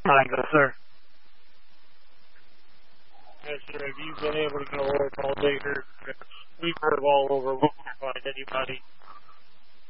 Tango, sir. Yes, sir. Have you been able to get a hold of Paul Baker? We've heard all over. We can't find anybody.